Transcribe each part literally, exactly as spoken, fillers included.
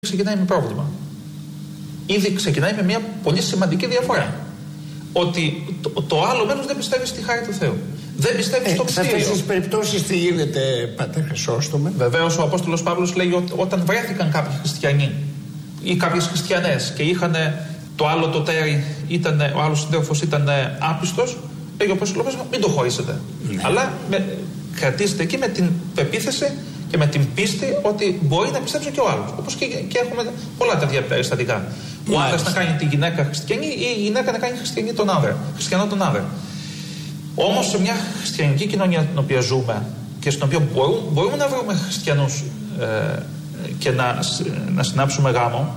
Ξεκινάει με πρόβλημα. Ήδη ξεκινάει με μια πολύ σημαντική διαφορά. Ότι το, το άλλο μέρος δεν πιστεύει στη χάρη του Θεού. Δεν πιστεύει ε, στο μυστήριο. Σε αυτές τις περιπτώσεις τι γίνεται, Πατέρ Χρυσόστομε? Βεβαίως ο Απόστολος Παύλος λέει ότι όταν βρέθηκαν κάποιοι χριστιανοί ή κάποιες χριστιανές και είχαν το άλλο το τέρι, ήταν, ο άλλος σύντροφος ήταν άπιστος, λέει ο Απόστολος Παύλος, μην το χωρίσετε. Ναι. Αλλά με, κρατήστε εκεί με την πεποίθηση και με την πίστη ότι μπορεί να πιστέψει και ο άλλος. Όπως και, και έχουμε πολλά τέτοια περιστατικά. Ο άντρας να κάνει τη γυναίκα χριστιανή ή η γυναίκα να κάνει χριστιανή τον άντρα. Χριστιανό τον άντρα. Όμως σε μια χριστιανική κοινωνία στην οποία ζούμε και στην οποία μπορούμε, μπορούμε να βρούμε χριστιανούς ε, και να, να συνάψουμε γάμο,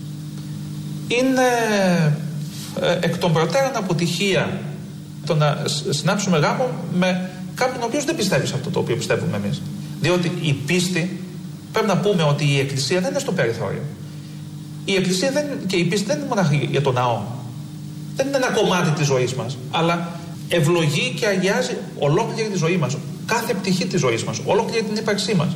είναι ε, εκ των προτέρων αποτυχία το να συνάψουμε γάμο με κάποιον ο οποίος δεν πιστεύει σε αυτό το οποίο πιστεύουμε εμείς. Διότι η πίστη, πρέπει να πούμε ότι η Εκκλησία δεν είναι στο περιθώριο. Η Εκκλησία δεν, και η πίστη δεν είναι μόνο για το ναό. Δεν είναι ένα κομμάτι της ζωής μας, αλλά ευλογεί και αγιάζει ολόκληρη τη ζωή μας, κάθε πτυχή της ζωής μας, ολόκληρη την ύπαρξή μας.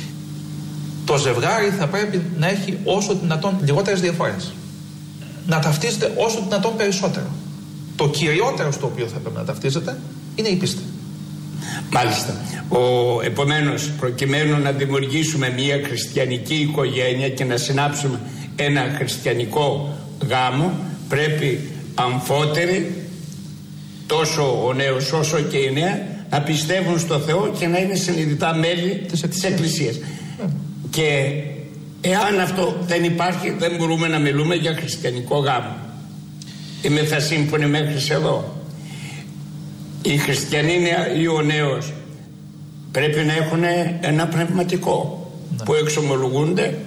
Το ζευγάρι θα πρέπει να έχει όσο δυνατόν λιγότερες διαφορές. Να ταυτίζεται όσο δυνατόν περισσότερο. Το κυριότερο στο οποίο θα πρέπει να ταυτίζεται είναι η πίστη. Μάλιστα. Ο, επομένως, προκειμένου να δημιουργήσουμε μια χριστιανική οικογένεια και να συνάψουμε ένα χριστιανικό γάμο, πρέπει αμφότεροι, τόσο ο νέος όσο και η νέα, να πιστεύουν στο Θεό και να είναι συνειδητά μέλη της, της Εκκλησίας. Mm. Και εάν αυτό δεν υπάρχει, δεν μπορούμε να μιλούμε για χριστιανικό γάμο. Είμαι θα σύμφωνοι μέχρι εδώ. Οι χριστιανοί ή ο νέος πρέπει να έχουν ένα πνευματικό, ναι, που εξομολογούνται,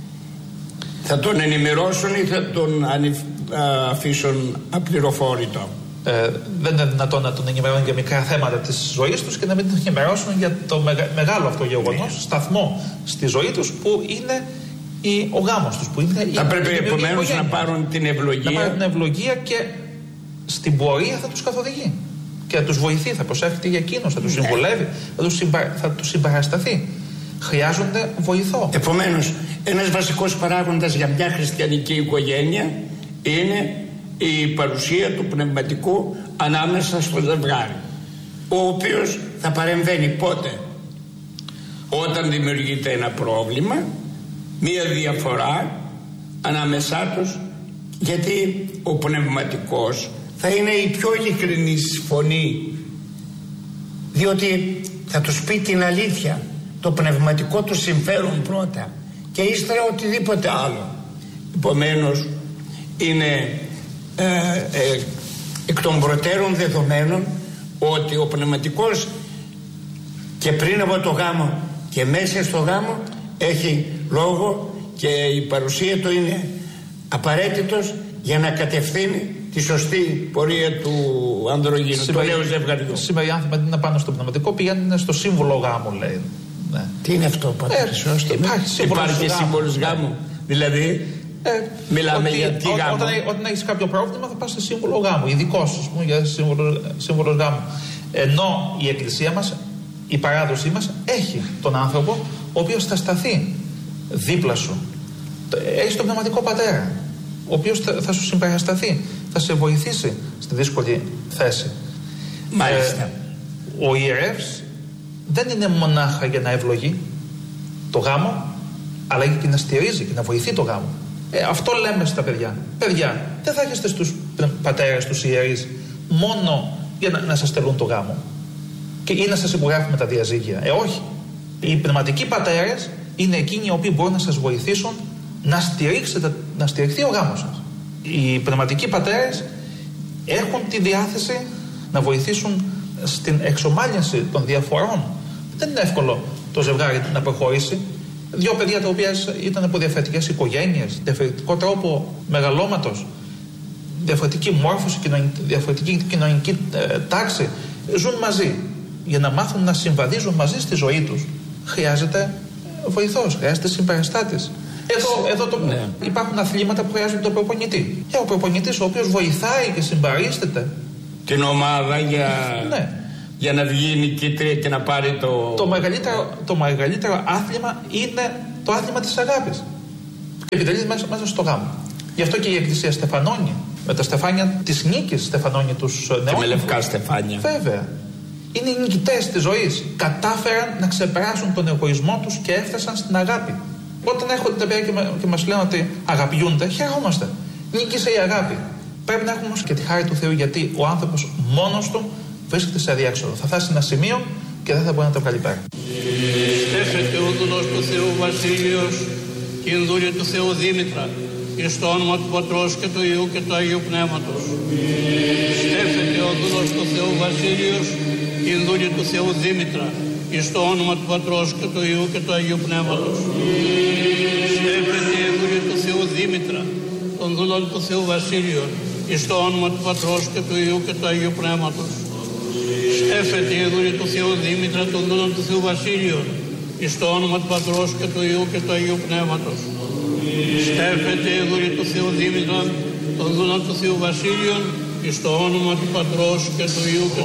θα τον ενημερώσουν ή θα τον αφήσουν απληροφόρητο. Ε, δεν είναι δυνατόν να τον ενημερώνουν για μικρά θέματα της ζωής τους και να μην τον ενημερώσουν για το μεγα, μεγάλο αυτό γεγονός, ναι, σταθμό στη ζωή τους που είναι η, ο γάμος τους. Που είναι θα η, πρέπει η, επομένως η, να πάρουν την ευλογία. Να πάρουν την ευλογία και στην πορεία θα τους καθοδηγεί. Και θα τους βοηθεί, θα προσεύχεται για εκείνους, θα τους συμβουλεύει, θα τους, συμπα... θα τους συμπαρασταθεί. Χρειάζονται βοηθό. Επομένως, ένας βασικός παράγοντας για μια χριστιανική οικογένεια είναι η παρουσία του πνευματικού ανάμεσα στο ζευγάρι, ο οποίος θα παρεμβαίνει πότε? Όταν δημιουργείται ένα πρόβλημα, μία διαφορά ανάμεσά τους, γιατί ο πνευματικός θα είναι η πιο ειλικρινής φωνή, διότι θα τους πει την αλήθεια, το πνευματικό του συμφέρον πρώτα και ύστερα οτιδήποτε άλλο. Επομένως είναι ε, ε, εκ των προτέρων δεδομένων ότι ο πνευματικός και πριν από το γάμο και μέσα στο γάμο έχει λόγο και η παρουσία του είναι απαραίτητος για να κατευθύνει τη σωστή πορεία του ανδρογίνου, του νέου ζευγαριού. Σήμερα οι άνθρωποι δεν είναι πάνω στο πνευματικό, πηγαίνουν στο σύμβολο γάμου, λέει. Ναι. Τι είναι αυτό, Πατέρ? Ε, υπάρχει υπάρχει σύμβολος γάμου. Ναι. Δηλαδή, ε, μιλάμε ότι, για τι ό, γάμο? Όταν, όταν έχεις κάποιο πρόβλημα, θα πας σε σύμβολο γάμου, ειδικό σου για σύμβολο, σύμβολο γάμου. Ενώ η Εκκλησία μας, η παράδοσή μας, έχει τον άνθρωπο ο οποίος θα σταθεί δίπλα σου. Έχεις τον πνευματικό πατέρα, ο οποίος θα, θα σου συμπαρασταθεί, θα σε βοηθήσει στη δύσκολη θέση. Μάλιστα. Ε, ο ιερεύς δεν είναι μονάχα για να ευλογεί το γάμο, αλλά και να στηρίζει και να βοηθεί το γάμο. Ε, αυτό λέμε στα παιδιά. Παιδιά, δεν θα έχετε στους πατέρες, στους ιερείς, μόνο για να, να σας στελούν το γάμο και, ή να σας υπογράφουν τα διαζύγια. Ε, όχι. Οι πνευματικοί πατέρες είναι εκείνοι οι οποίοι μπορούν να σας βοηθήσουν να, στηρίξετε, να στηριχθεί ο γάμος σας. Οι πνευματικοί πατέρες έχουν τη διάθεση να βοηθήσουν στην εξομάλυνση των διαφορών. Δεν είναι εύκολο το ζευγάρι να προχωρήσει. Δύο παιδιά τα οποία ήταν από διαφορετικές οικογένειες, διαφορετικό τρόπο μεγαλώματος, διαφορετική μόρφωση, διαφορετική κοινωνική ε, τάξη, ζουν μαζί. Για να μάθουν να συμβαδίζουν μαζί στη ζωή τους, χρειάζεται βοηθός, χρειάζεται συμπαραστάτης. Εδώ, εδώ το, ναι. Υπάρχουν αθλήματα που χρειάζονται τον προπονητή. Και ο προπονητής ο οποίος βοηθάει και συμπαρίσταται την ομάδα για, ναι. για να βγει νικήτρια και να πάρει το... Το μεγαλύτερο, το μεγαλύτερο άθλημα είναι το άθλημα της αγάπης. Επιτελείται μέσα, μέσα στο γάμο. Γι' αυτό και η Εκκλησία στεφανώνει, με τα στεφάνια της νίκης στεφανώνει τους νεότερους. Και με λευκά στεφάνια. Βέβαια. Είναι οι νικητές της ζωής. Κατάφεραν να ξεπεράσουν τον εγωισμό τους και έφτασαν στην αγάπη. Όταν έρχονται τα παιδιά και, με, και μας λένε ότι αγαπιούνται, χαιρόμαστε. Νίκησε η αγάπη. Πρέπει να έχουμε όμως και τη χάρη του Θεού, γιατί ο άνθρωπος μόνος του βρίσκεται σε αδιέξοδο. Θα φτάσει σε ένα σημείο και δεν θα μπορεί να το βγάλει πέρα. Στέφεται ο δούλος του Θεού Βασίλειος και η δούλη του Θεού Δήμητρα, εις το όνομα του Πατρός και του Υιού και του Αγίου Πνεύματος. Στέφεται ο δούλος του Θεού Βασίλειος και η δούλη του Θεού Δήμητρα, εις το όνομα του Πατρός και του Υιού και του Αγίου Πνεύματος. Στέφεται η δούλη του Θεού Δήμητρα, των δούλων του Θεού Βασίλειον, εις το όνομα του Πατρός και του Υιού και του Αγίου Πνεύματος. Στέφεται η δούλη του Θεού Δήμητρα, των δούλων του Θεού Βασίλειον, εις το όνομα του Πατρός και του Υιού και του Αγίου Πνεύματος. Στέφεται η δούλη του Θεού Δήμητρα, των δούλων του Θεού Βασίλειον, εις το όνομα του Πατρός και του Υιού και